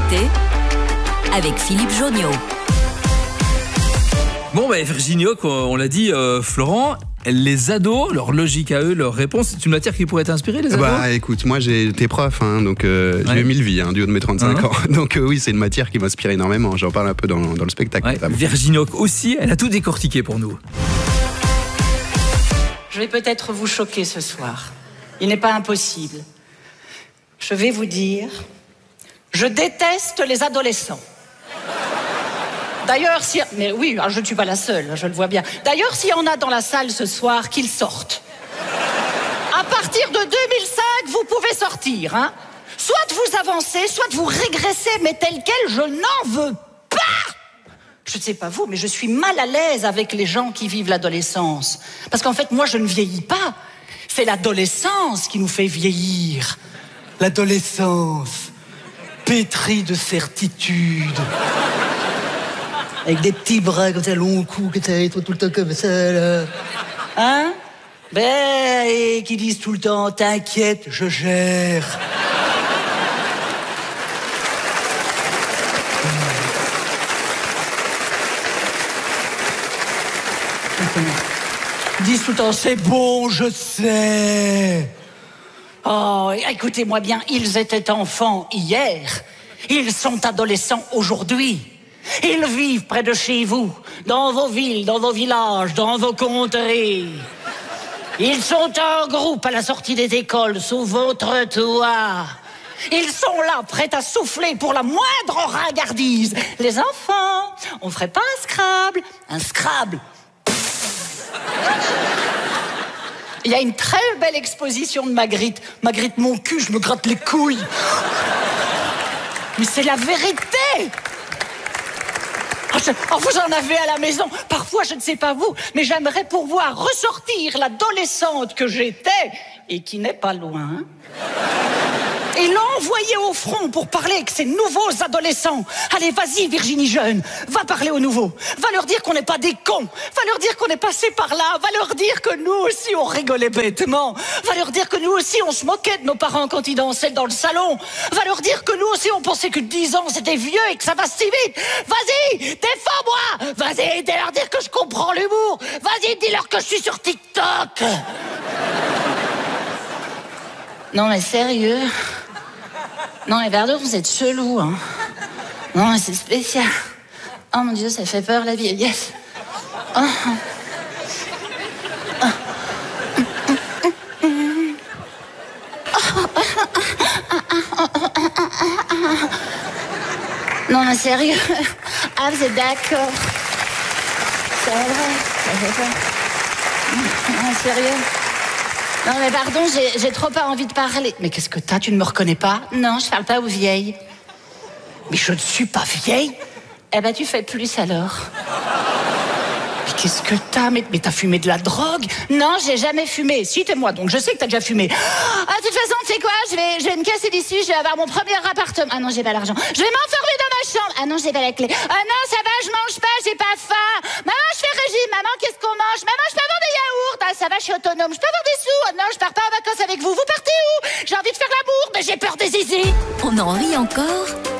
l'invité avec Philippe Jonniot. Bon, Virginie Hocq, on l'a dit, Florent, les ados, leur logique à eux, leur réponse, c'est une matière qui pourrait t'inspirer, les ados? Écoute, moi j'ai été prof, donc j'ai eu 1000 vies du haut de mes 35 ans. Donc oui, c'est une matière qui m'inspire énormément. J'en parle un peu dans le spectacle. Virginie Hocq aussi, elle a tout décortiqué pour nous. Je vais peut-être vous choquer ce soir. Il n'est pas impossible. Je vais vous dire, je déteste les adolescents. D'ailleurs, mais oui, je ne suis pas la seule, je le vois bien. D'ailleurs, s'il y en a dans la salle ce soir, qu'ils sortent. À partir de 2005, vous pouvez sortir, Soit vous avancez, soit vous régressez, mais tel quel, je n'en veux pas. Je ne sais pas vous, mais je suis mal à l'aise avec les gens qui vivent l'adolescence. Parce qu'en fait, moi, je ne vieillis pas. C'est l'adolescence qui nous fait vieillir. L'adolescence, pétrie de certitude. Avec des petits bras comme ça, long cou, que ça, tout le temps comme ça, là. Et qui disent tout le temps, t'inquiète, je gère. Ils disent tout le temps, c'est bon, je sais. Oh, écoutez-moi bien, ils étaient enfants hier. Ils sont adolescents aujourd'hui. Ils vivent près de chez vous, dans vos villes, dans vos villages, dans vos contrées. Ils sont en groupe à la sortie des écoles, sous votre toit. Ils sont là, prêts à souffler pour la moindre ringardise. Les enfants, on ferait pas un Scrabble? Un Scrabble. Il y a une très belle exposition de Magritte. Magritte, mon cul, je me gratte les couilles. Mais c'est la vérité. Vous en avez à la maison. Parfois, je ne sais pas vous, mais j'aimerais pouvoir ressortir l'adolescente que j'étais et qui n'est pas loin. Et l'envoyer au front pour parler avec ces nouveaux adolescents. Allez, vas-y, Virginie jeune, va parler aux nouveaux. Va leur dire qu'on n'est pas des cons. Va leur dire qu'on est passé par là. Va leur dire que nous aussi, on rigolait bêtement. Va leur dire que nous aussi, on se moquait de nos parents quand ils dansaient dans le salon. Va leur dire que nous aussi, on pensait que 10 ans, c'était vieux et que ça va si vite. Vas-y, défends-moi. Vas-y, dis-leur dire que je comprends l'humour. Vas-y, dis-leur que je suis sur TikTok. Non, mais sérieux. Non, mais pardon, vous êtes chelou, Non, mais c'est spécial. Oh mon Dieu, ça fait peur la vieillesse. Non, mais sérieux. Vous êtes d'accord. C'est vrai, ça fait peur. Non, sérieux. Non mais pardon, j'ai trop pas envie de parler. Mais qu'est-ce que t'as, tu ne me reconnais pas? Non, je parle pas aux vieilles. Mais je ne suis pas vieille. Eh ben tu fais plus alors. Mais qu'est-ce que t'as? Mais t'as fumé de la drogue? Non, j'ai jamais fumé. Cite-moi donc, je sais que t'as déjà fumé. De toute façon, tu sais quoi, je vais me casser d'ici, je vais avoir mon premier appartement. Ah non, j'ai pas l'argent. Je vais m'enfermer dans ma chambre. Ah non, j'ai pas la clé. Ah non, ça va, je mange pas, j'ai pas faim. Maman, je fais régime. Maman, qu'est-ce qu'on mange? Maman, je peux avoir des yaourts. Ah, ça va, je suis autonome. Je peux avoir des sous. Ah non, je pars pas en vacances avec vous. Vous partez où? J'ai envie de faire l'amour, mais j'ai peur des zizi. On en rit encore